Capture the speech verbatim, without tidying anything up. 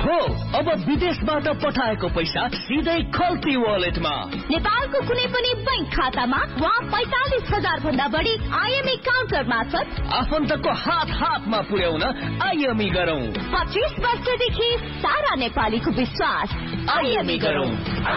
हो अब विदेशबाट पठाएको पैसा सिधै खल्ती वालेटमा। नेपालको कुनै पनि बैंक खातामा वा पैंतालिस हजार भन्दा बढी आइएमई काउन्टर मार्फत आफन्तको हात हातमा पुर्याउन आइएमई गरौँ। पच्चीस वर्षदेखि सारा नेपालीको विश्वास आइएमई गरौँ।